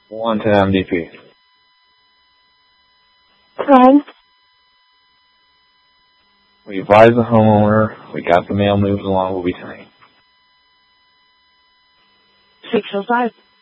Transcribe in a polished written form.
1 to MDP. Red. We advise the homeowner. We got the mail moved along. We'll be tonight. 605.